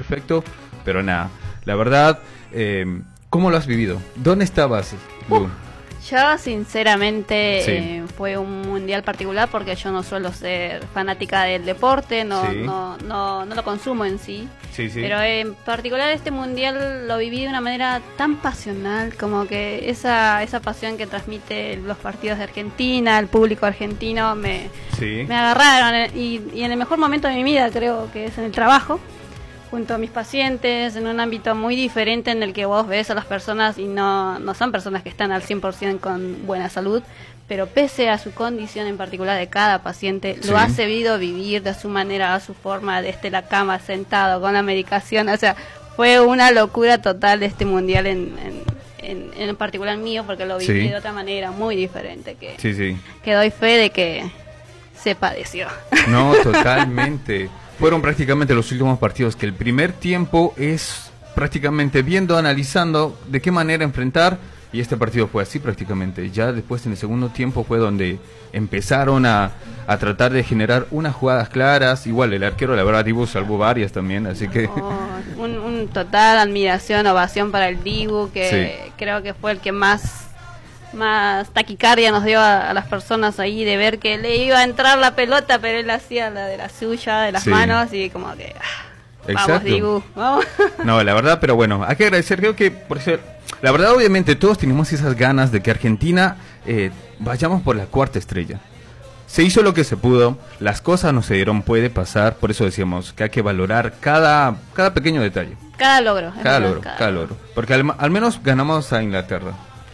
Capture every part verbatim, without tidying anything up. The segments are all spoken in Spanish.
perfecto, pero nada, la verdad, eh, ¿cómo lo has vivido? ¿Dónde estabas, Lu? Uh, yo sinceramente Sí. eh, fue un mundial particular porque yo no suelo ser fanática del deporte, no, Sí. no, no, no lo consumo en sí. Sí, sí. Pero en particular este mundial lo viví de una manera tan pasional, como que esa esa pasión que transmite los partidos de Argentina, el público argentino, me, Sí. me agarraron. eh, Y, y en el mejor momento de mi vida, creo que es en el trabajo, junto a mis pacientes, en un ámbito muy diferente en el que vos ves a las personas y no, no son personas que están al cien por ciento con buena salud, pero pese a su condición en particular de cada paciente, Sí. lo ha sabido vivir de su manera, a su forma, desde la cama, sentado, con la medicación. O sea, fue una locura total este mundial en, en, en, en particular mío, porque lo viví Sí. de otra manera muy diferente, que, Sí, sí. que doy fe de que se padeció. No, totalmente. Fueron prácticamente los últimos partidos que el primer tiempo es prácticamente viendo, analizando de qué manera enfrentar, y este partido fue así prácticamente. Ya después en el segundo tiempo fue donde empezaron a, a tratar de generar unas jugadas claras. Igual el arquero, la verdad, Dibu salvó varias también, así que... Oh, un, un total admiración, ovación para el Dibu, que Sí. creo que fue el que más más taquicardia nos dio a, a las personas ahí, de ver que le iba a entrar la pelota, pero él hacía la de la suya, de las Sí. manos, y como que ah, vamos Exacto. Dibu, vamos. No, la verdad, pero bueno, hay que agradecer, creo que por ser, la verdad, obviamente todos tenemos esas ganas de que Argentina eh, vayamos por la cuarta estrella. Se hizo lo que se pudo, las cosas no se dieron, puede pasar, por eso decíamos que hay que valorar cada, cada pequeño detalle, Cada logro. es cada verdad, logro, cada logro, porque al, al menos ganamos a Inglaterra.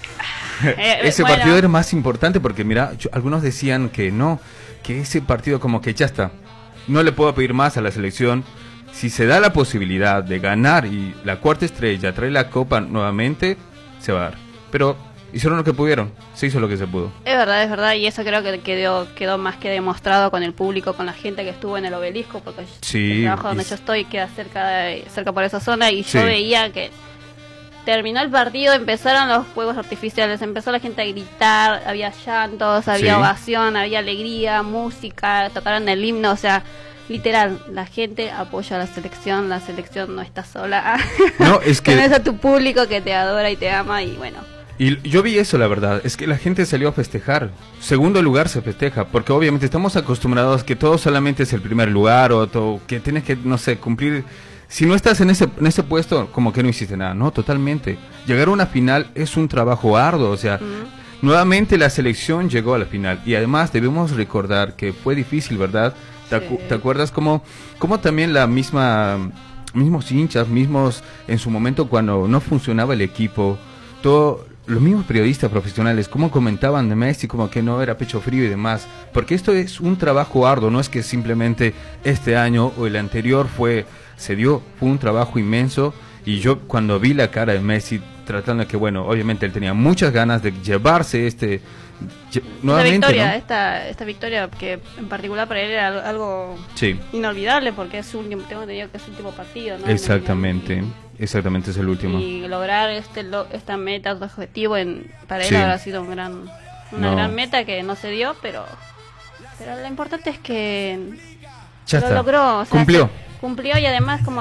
Eh, Ese bueno, partido era más importante porque, mira, yo- algunos decían que no, que ese partido como que ya está, no le puedo pedir más a la selección. Si se da la posibilidad de ganar y la cuarta estrella trae la copa nuevamente, se va a dar. Pero hicieron lo que pudieron, se hizo lo que se pudo. Es verdad, es verdad, y eso creo que quedó, quedó más que demostrado con el público, con la gente que estuvo en el obelisco, porque Sí, el trabajo donde y- yo estoy queda cerca de, cerca por esa zona, y Sí. yo veía que terminó el partido, empezaron los fuegos artificiales, empezó la gente a gritar, había llantos, había Sí. ovación, había alegría, música, tocaron el himno, o sea, literal, la gente apoya a la selección, la selección no está sola. No, es que- Tenés a tu público que te adora y te ama, y bueno. Y yo vi eso, la verdad, es que la gente salió a festejar. Segundo lugar se festeja, porque obviamente estamos acostumbrados que todo solamente es el primer lugar, o todo, que tienes que, no sé, cumplir. Si no estás en ese en ese puesto, como que no hiciste nada, no, totalmente. Llegar a una final es un trabajo arduo, o sea, Mm. nuevamente la selección llegó a la final, y además debemos recordar que fue difícil, ¿verdad? ¿Te, acu- Sí. te acuerdas cómo, cómo también la misma, mismos hinchas, mismos en su momento cuando no funcionaba el equipo, todo, los mismos periodistas profesionales, cómo comentaban de Messi, como que no era pecho frío y demás, porque esto es un trabajo arduo, no es que simplemente este año o el anterior fue, se dio, fue un trabajo inmenso, y yo cuando vi la cara de Messi, tratando de que, bueno, obviamente él tenía muchas ganas de llevarse este, lle- Esta nuevamente, victoria, ¿no? esta, esta victoria que en particular para él era al- algo Sí, inolvidable, porque es su último, tengo entendido que es su último partido, ¿no? exactamente, exactamente es el último. Y lograr este lo- esta meta, este objetivo, en, para él Sí. habrá sido un gran, una No. gran meta que no se dio, pero pero lo importante es que Ya lo está. logró, o sea, Cumplió. se- cumplió, y además como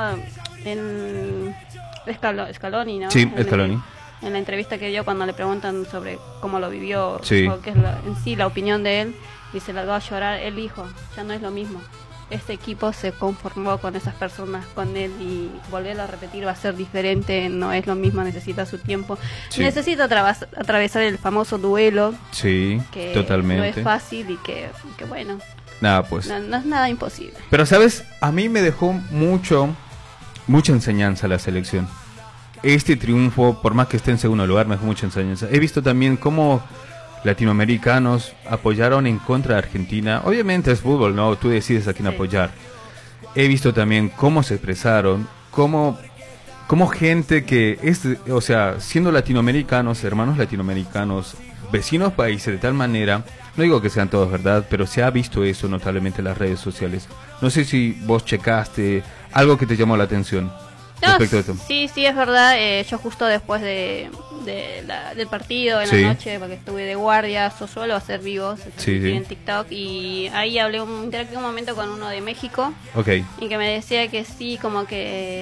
en Scalo- Scaloni, ¿no? Sí, En el- Scaloni. en la entrevista que dio cuando le preguntan sobre cómo lo vivió, Sí. o qué es la- en sí la opinión de él, y se largó a llorar. Él dijo, ya no es lo mismo. Este equipo se conformó con esas personas, con él, y volverlo a repetir va a ser diferente, no es lo mismo, necesita su tiempo. Sí. Necesita atravas- atravesar el famoso duelo, Sí, que totalmente. no es fácil y que, que bueno, Nada, pues. no, no es nada imposible. Pero, ¿sabes? A mí me dejó mucho, mucha enseñanza la selección. Este triunfo, por más que esté en segundo lugar, me dejó mucha enseñanza. He visto también cómo latinoamericanos apoyaron en contra de Argentina. Obviamente es fútbol, ¿no? Tú decides a quién Sí. apoyar. He visto también cómo se expresaron, cómo, cómo gente que es, o sea, siendo latinoamericanos, hermanos latinoamericanos, vecinos países de tal manera, no digo que sean todos, ¿verdad? Pero se ha visto eso notablemente en las redes sociales. No sé si vos checaste algo que te llamó la atención No, respecto a esto. sí, sí, es verdad. eh, yo justo después de, de la- del partido, en Sí. la noche, porque estuve de guardia, yo suelo hacer vivos Sí, sí. en TikTok, y ahí hablé un, interactué un momento con uno de México, Ok. y que me decía que sí, como que